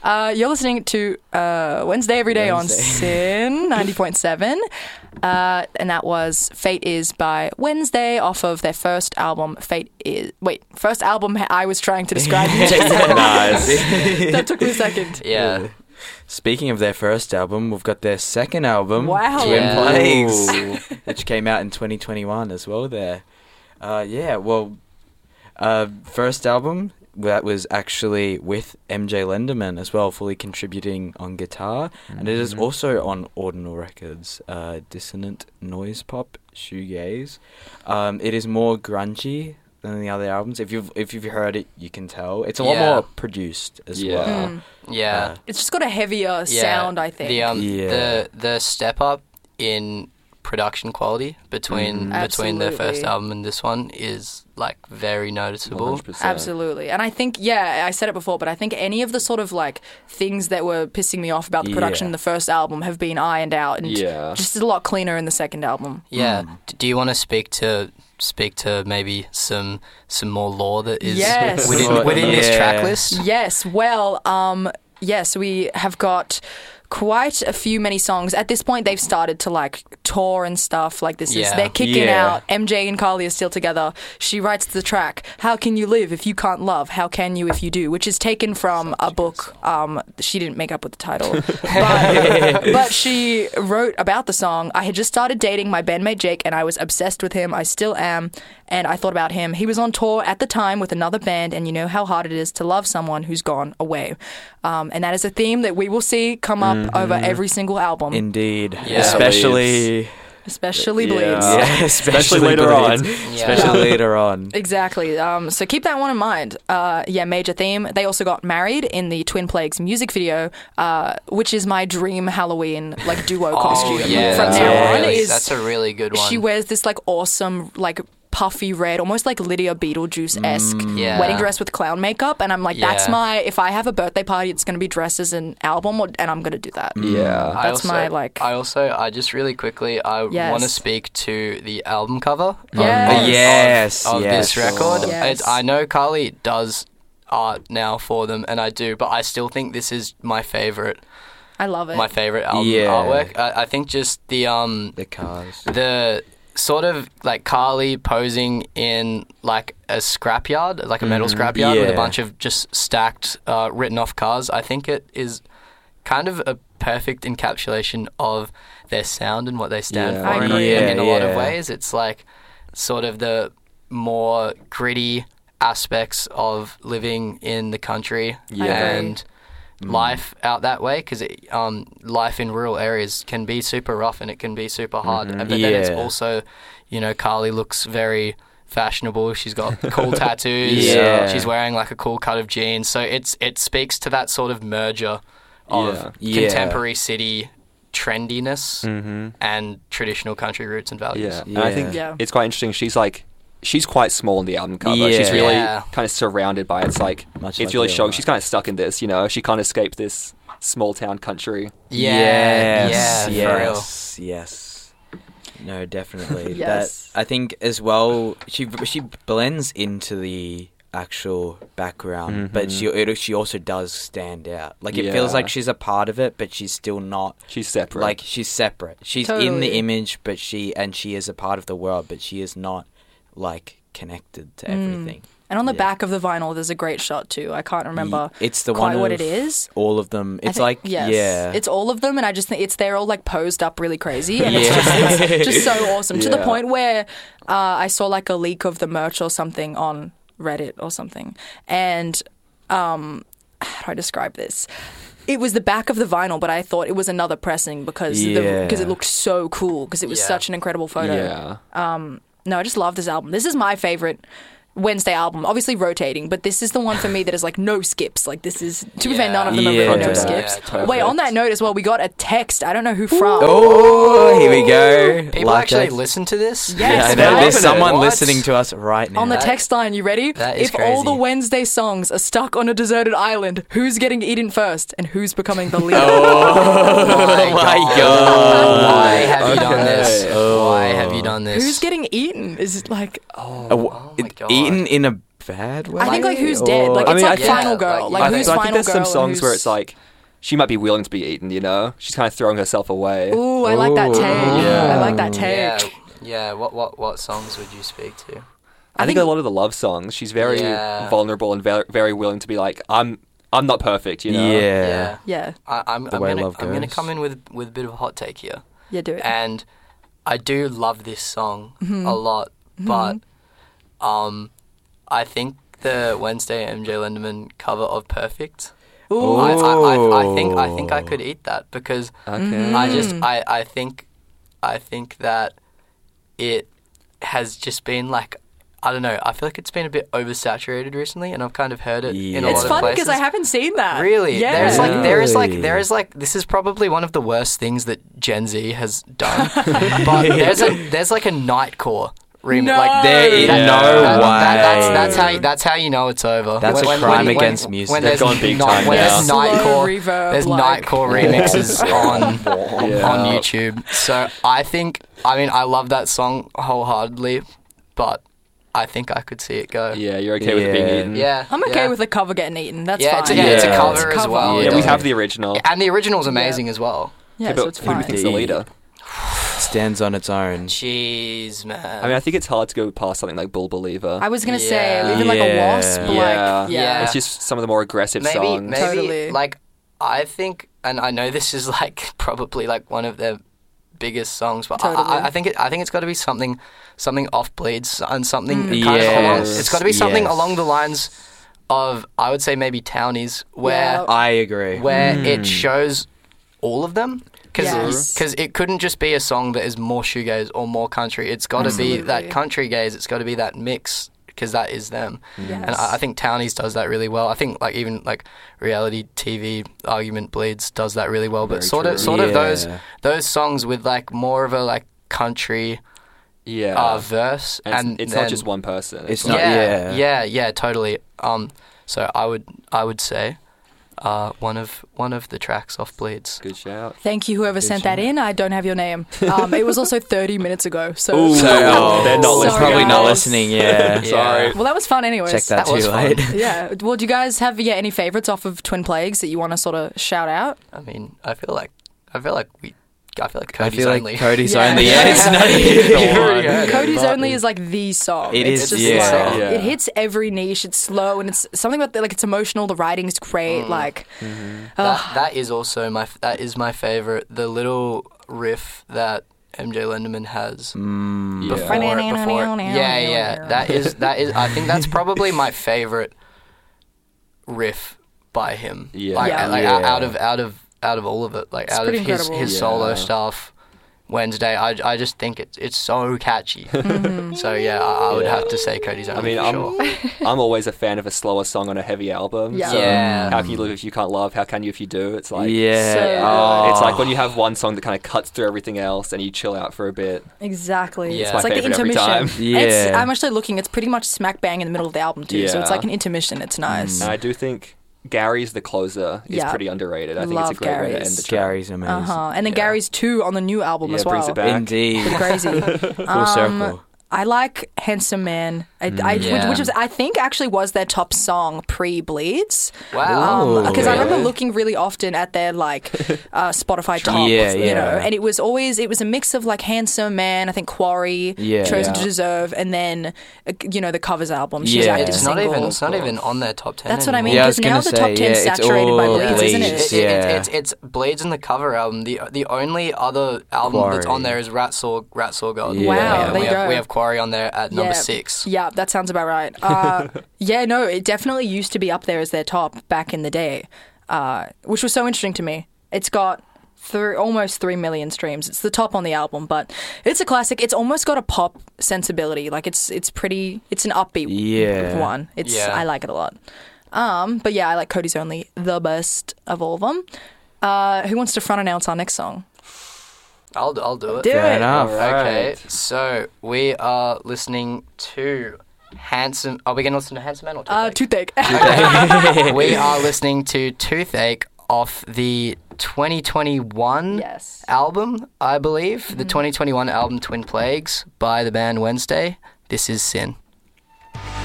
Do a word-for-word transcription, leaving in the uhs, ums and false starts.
Uh, you're listening to uh, Wednesday Every Day Wednesday. on Sin ninety point seven. Uh, and that was Fate Is by Wednesday off of their first album, Fate Is... Wait, first album I was trying to describe. Nice. That took me a second. Yeah. Yeah. Speaking of their first album, we've got their second album, Wow. Twin Yeah. Plagues, which came out in twenty twenty-one as well there. Uh, yeah, well, uh, first album, that was actually with M J Lenderman as well, fully contributing on guitar. Mm-hmm. And it is also on Ordinal Records, uh, dissonant noise pop, shoegaze. Um, it is more grungy than the other albums. If you've if you've heard it, you can tell. It's a lot Yeah. more produced as Yeah. well. Mm. Yeah. Uh, It's just got a heavier Yeah. sound, I think. The um Yeah. the the step up in production quality between Mm. between their first Absolutely. album and this one is like very noticeable. one hundred percent. Absolutely. And I think, yeah, I said it before, but I think any of the sort of like things that were pissing me off about the production Yeah. in the first album have been ironed out and Yeah. just a lot cleaner in the second album. Yeah. Mm. D- Do you want to speak to speak to maybe some some more lore that is Yes. within within this Yeah. track list? Yes, well, um, yes, we have got quite a few many songs. At this point, they've started to like tour and stuff. Like this is Yeah. they're kicking Yeah. out. M J and Carly are still together. She writes the track "How Can You Live If You Can't Love? How Can You If You Do?" which is taken from a book. Um, she didn't make up with the title, but, but she wrote about the song. I had just started dating my bandmate Jake, and I was obsessed with him. I still am. And I thought about him. He was on tour at the time with another band, and you know how hard it is to love someone who's gone away. Um, and that is a theme that we will see come up Mm-hmm. over every single album, Indeed. Yeah. Especially... especially Yeah. Bleeds. Yeah, Especially later on. Especially later on. Exactly. Um, so keep that one in mind. Uh, yeah, major theme. They also got married in the Twin Plagues music video, uh, which is my dream Halloween like duo costume. Oh yeah, From that's, now a on really, is that's a really good one. she wears this like awesome like puffy red, almost like Lydia Beetlejuice-esque Yeah. wedding dress with clown makeup, and I'm like, that's Yeah. my, if I have a birthday party, it's going to be dressed as an album, or, and I'm going to do that. Yeah. I That's also, my, like- I also, I just really quickly, I Yes. want to speak to the album cover. Yes. Of, Yes, Of, of yes. this record. Yes. It, I know Carly does art now for them, and I do, but I still think this is my favorite, I love it. my favorite album Yeah. artwork. I, I think just the um The cars. the sort of like Carly posing in like a scrapyard, like a metal Mhm. scrapyard with a Yeah. bunch of just stacked, uh, written off cars. I think it is kind of a perfect encapsulation of their sound and what they stand Yeah. for I in, agree. in, in a lot of Yeah. ways. It's like sort of the more gritty aspects of living in the country Yeah. I agree. and life out that way, because um, life in rural areas can be super rough and it can be super hard. Mhm. But then it's Yeah. also, you know, Carly looks very fashionable. She's got cool tattoos. Yeah. She's wearing like a cool cut of jeans. So it's it speaks to that sort of merger of Yeah. Yeah. contemporary city trendiness Mm-hmm. and traditional country roots and values. Yeah. And I think Yeah. it's quite interesting. She's like, she's quite small in the album cover. She's Yeah. really Yeah. kind of surrounded by it's like, Much it's like really real showing. life. She's kind of stuck in this, you know. She can't escape this small town country. Yeah, Yes, yeah, for real. yes, yes. No, definitely. Yes. That I think as well. She she blends into the actual background, but Mhm. she it, she also does stand out. Like it feels Yeah. like she's a part of it, but she's still not. She's separate. Like she's separate. She's in Totally. the image, but she and she is a part of the world, but she is not like connected to everything. And on the Yeah. back of the vinyl, there's a great shot too. I can't remember It's the quite one what of it is. all of them. I It's think- like yes, yeah, it's all of them, and I just think it's they're all like posed up really crazy, and it's, Yeah. just, it's just so awesome to the Yeah. point where uh, I saw like a leak of the merch or something on Reddit or something, and um, how do I describe this? It was the back of the vinyl, but I thought it was another pressing because the, Yeah. because it looked so cool because it was Yeah. such an incredible photo. yeah. No, I just love this album. This is my favorite Wednesday album. Obviously rotating, but this is the one for me that is like no skips. Like this is to be fair, Yeah. none of them are Yeah. really no Yeah, skips. totally. Wait, on that note as well, we got a text. I don't know who from. Oh, here we go. People Like actually that. listen to this? Yes, Yeah, I right? know. There's What? someone listening to us right now. On the That- text line, you ready? that is if all the crazy. Wednesday songs are stuck on a deserted island, who's getting eaten first and who's becoming the leader? Oh my god. Why have you done this? Oh. Why have you done this? Who's getting eaten? Is it like Uh, Oh my god. Eaten in a bad way? I think like Who's Dead, Or- like I it's mean, like I think- Final Girl, like, like I I Who's think, so I Final think there's some Girl songs and where who's- it's like she might be willing to be eaten, you know? She's kind of throwing herself away. Ooh, I like that Ooh. take. Yeah. I like that take. Yeah, yeah. What what what songs would you speak to? I think a lot of the love songs, she's very Yeah. vulnerable and very, very willing to be like, I'm I'm not perfect, you know? Yeah. Yeah, I, I'm The I'm way gonna love I'm gonna goes. come in with with a bit of a hot take here, yeah, do it. and I do love this song Mm-hmm. a lot, but um, I think the Wednesday M J Lenderman cover of Perfect. Ooh, I, I, I, I think I think I could eat that because Okay. I just Mm. I, I think I think that it has just been like I don't know. I feel like it's been a bit oversaturated recently, and I've kind of heard it in a Yeah. lot it's of fun places. because I haven't seen that. Really, Yeah. there's like there is like Really? there is like this is probably one of the worst things that Gen Z has done. But there's a there's like a Nightcore remix. No. Like There is Yeah. no that- way. that- that's that's how you, that's how you know it's over. That's a crime against music. When They've there's gone big ni- time when now. there's Slow Nightcore, reverb, there's like- Nightcore remixes on Yeah. on YouTube. So I think I mean I love that song wholeheartedly, but I think I could see it go. Yeah, you're okay with it being Yeah. eaten? Yeah, I'm okay yeah. with the cover getting eaten. That's Yeah, fine. it's a, yeah, it's a Yeah. cover It's a as well. Yeah, Yeah. we have the original. And the original's amazing as well. Yeah, Okay, so but it's who do you fine. think's the leader? Stands on its own. Jeez, man. I mean, I think it's hard to go past something like Bull Believer. I was gonna say Yeah. even like a Yeah. wasp. yeah. Like yeah. Yeah. It's just some of the more aggressive maybe, songs. maybe, Totally. like, I think, and I know this is like probably like one of their biggest songs, but I- Totally. I, I think it, I think it's got to be something, something off Bleeds and something Mm. kind of along. Yes, It's got to be something yes. along the lines of I would say maybe Townies, where Yeah. I agree. where Mm. it shows all of them. Because Yes. it couldn't just be a song that is more shoegaze or more country. It's got to be that Absolutely. country gaze. It's got to be that mix because that is them. Yes. And I, I think Townies does that really well. I think like even like reality T V Argument Bleeds does that really well. But Very sort of true. sort of those Yeah. those songs with like more of a like country Yeah. uh, verse and, and, it's then- not just one person. It's like- not- yeah, yeah. yeah, yeah, totally. Um, so I would I would say uh, one of one of the tracks off Bleeds. Good shout. Thank you, whoever sent that in. I don't have your name. Um, it was also thirty minutes ago. So, Ooh. So, oh, They're not they're listening. probably not guys. listening. Yeah. Yeah. Sorry. well, that was fun, anyways. Check that, That was too fun. late. Yeah. Well, do you guys have yeah any favorites off of Twin Plagues that you want to sort of shout out? I mean, I feel like I feel like we I feel like I Cody's feel like only. Cody's Yeah. only. Yeah, it's not even You the already one. heard it. Cody's but- Only is like the song. It it's is, just yeah. like, Yeah. it hits every niche. It's slow and it's something about the, like it's emotional. The writing's great. Like, That, ugh. that is also my f- that is my favorite. The little riff that M J Lenderman has Mm. Yeah. before, before yeah yeah that is that is I think that's probably my favorite riff by him. Yeah. like, Yeah. like Yeah. out- out of out of out of all of it, like It's out of pretty his incredible. his Yeah. solo stuff. Wednesday, I, I just think it's it's so catchy. So yeah, I, I would Yeah. have to say Cody's I Only mean, for I'm sure. I'm always a fan of a slower song on a heavy album. Yeah. So Yeah. how can you live if you can't love? How can you if you do? It's like Yeah. So- Oh. It's like when you have one song that kind of cuts through everything else and you chill out for a bit. Exactly. Yeah. It's, It's my like the favourite every intermission. time. Yeah. It's, I'm actually looking. It's pretty much smack bang in the middle of the album too. So it's Yeah. like an intermission. It's nice. And I do think Gary's the closer is Yeah. pretty underrated. I think Love it's a great way to Gary's. end the track. Gary's amazing. Uh huh. And then Yeah. Gary's two on the new album Yeah, as well. brings it back. Indeed. Pretty crazy. Full Um, circle. I like Handsome Man, I, Mm. I, Yeah. which, which was I think actually was their top song pre Bleeds. Wow. Because Ooh. I remember Really? looking really often at their like uh, Spotify top, Yeah, you yeah. know, and it was always it was a mix of like Handsome Man, I think Quarry, Yeah. Chosen Yeah. to Deserve, and then uh, you know the covers album. She's Yeah. active It's not single. even it's not even on their top ten. That's what I mean. Yeah, I Because was now gonna the say, top ten yeah, it's saturated by all Bleeds, isn't it? Bleeds. It- it- Yeah. it's, it's Blades in the cover album. The the only other album that's Quarry. on there is Rat Saw Rat Saw God. Yeah. Wow, we, there we you have, go. we have Quarry on there at number Yeah. six. Yeah, that sounds about right. Uh, yeah, no, it definitely used to be up there as their top back in the day, uh, which was so interesting to me. It's got th- almost three million streams. It's the top on the album, but it's a classic. It's almost got a pop sensibility. Like it's it's pretty. It's an upbeat Yeah. one. It's Yeah. I like it a lot. Um, but yeah, I like Cody's Only the best of all of them. Uh, who wants to front announce our next song? I'll I'll do it. Do Fair it. enough. Okay, so we are listening to Handsome. Are we going to listen to Handsome Man or Uh, Toothache? Toothache. We are listening to Toothache off the twenty twenty-one Yes. album, I believe. The twenty twenty-one album Twin Plagues by the band Wednesday. This is Sin.